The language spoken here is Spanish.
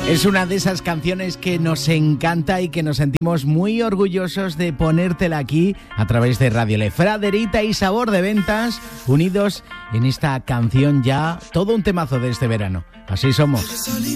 Es una de esas canciones que nos encanta y que nos sentimos muy orgullosos de ponértela aquí a través de Radio Le. Fraderita y Sabor de Ventas unidos en esta canción, ya todo un temazo de este verano. Así somos.